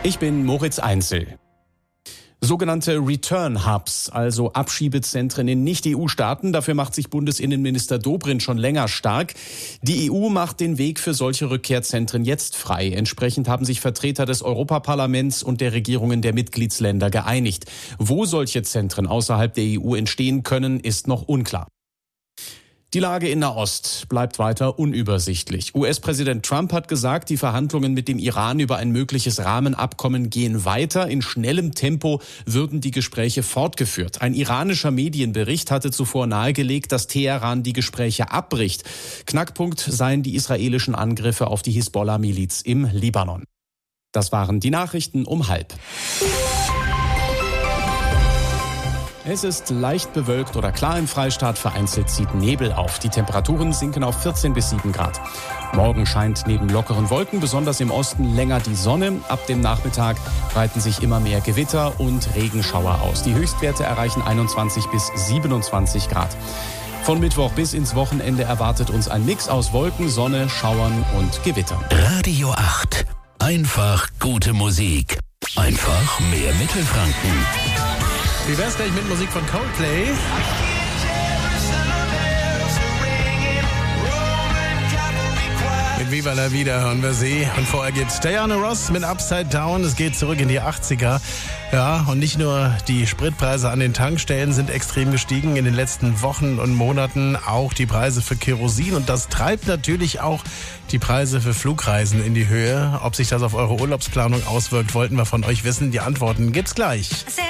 Ich bin Moritz Einzel. Sogenannte Return Hubs, also Abschiebezentren in Nicht-EU-Staaten. Dafür macht sich Bundesinnenminister Dobrindt schon länger stark. Die EU macht den Weg für solche Rückkehrzentren jetzt frei. Entsprechend haben sich Vertreter des Europaparlaments und der Regierungen der Mitgliedsländer geeinigt. Wo solche Zentren außerhalb der EU entstehen können, ist noch unklar. Die Lage in Nahost bleibt weiter unübersichtlich. US-Präsident Trump hat gesagt, die Verhandlungen mit dem Iran über ein mögliches Rahmenabkommen gehen weiter. In schnellem Tempo würden die Gespräche fortgeführt. Ein iranischer Medienbericht hatte zuvor nahegelegt, dass Teheran die Gespräche abbricht. Knackpunkt seien die israelischen Angriffe auf die Hisbollah-Miliz im Libanon. Das waren die Nachrichten um 12:30. Es ist leicht bewölkt oder klar im Freistaat, vereinzelt zieht Nebel auf. Die Temperaturen sinken auf 14 bis 7 Grad. Morgen scheint neben lockeren Wolken besonders im Osten länger die Sonne. Ab dem Nachmittag breiten sich immer mehr Gewitter und Regenschauer aus. Die Höchstwerte erreichen 21 bis 27 Grad. Von Mittwoch bis ins Wochenende erwartet uns ein Mix aus Wolken, Sonne, Schauern und Gewitter. Radio 8. Einfach gute Musik. Einfach mehr Mittelfranken. Wie wär's gleich mit Musik von Coldplay? Mit Viva la Vida hören wir sie. Und vorher geht's Diana Ross mit Upside Down. Es geht zurück in die 80er. Ja, und nicht nur die Spritpreise an den Tankstellen sind extrem gestiegen in den letzten Wochen und Monaten, auch die Preise für Kerosin. Und das treibt natürlich auch die Preise für Flugreisen in die Höhe. Ob sich das auf eure Urlaubsplanung auswirkt, wollten wir von euch wissen. Die Antworten gibt's gleich.